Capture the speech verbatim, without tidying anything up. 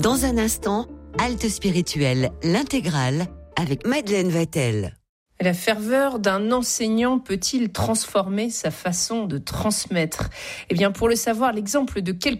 Dans un instant, Halte spirituelle, l'intégrale, avec Madeleine Vatel. La ferveur d'un enseignant peut-il transformer sa façon de transmettre ? Eh bien, pour le savoir, l'exemple de quelques